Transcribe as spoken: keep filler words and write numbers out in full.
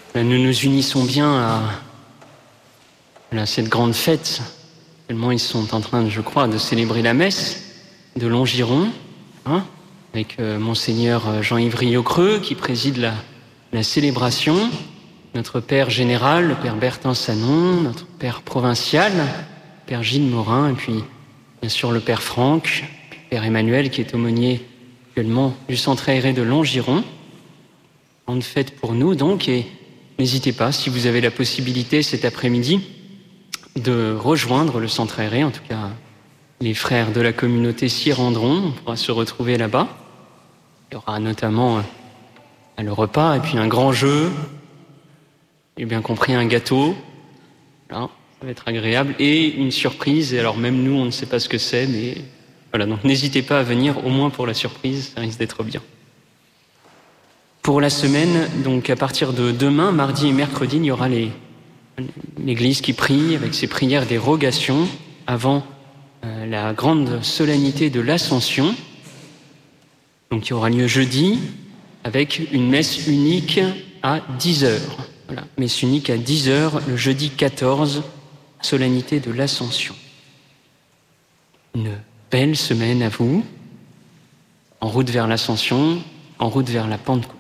Là, nous nous unissons bien à, à cette grande fête, tellement ils sont en train, je crois, de célébrer la messe de Longiron, hein, avec euh, Monseigneur Jean-Yves Riaucreux qui préside la, la célébration, notre Père général, le Père Bertin Sanon, notre Père provincial, le Père Gilles Morin, et puis bien sûr le Père Franck, le Père Emmanuel qui est aumônier actuellement du centre aéré de Longiron. Grande fête pour nous donc, et n'hésitez pas, si vous avez la possibilité cet après-midi, de rejoindre le centre aéré. En tout cas, les frères de la communauté s'y rendront, on pourra se retrouver là-bas. Il y aura notamment le repas et puis un grand jeu, j'ai bien compris un gâteau, voilà, ça va être agréable, et une surprise. Et alors même nous, on ne sait pas ce que c'est, mais voilà, donc n'hésitez pas à venir, au moins pour la surprise, ça risque d'être bien. Pour la semaine, donc à partir de demain, mardi et mercredi, il y aura les, l'église qui prie avec ses prières des rogations avant euh, la grande solennité de l'Ascension. Donc qui aura lieu jeudi avec une messe unique à dix heures. Voilà, messe unique à dix heures le jeudi quatorze, solennité de l'Ascension. Une belle semaine à vous, en route vers l'Ascension, en route vers la Pentecôte.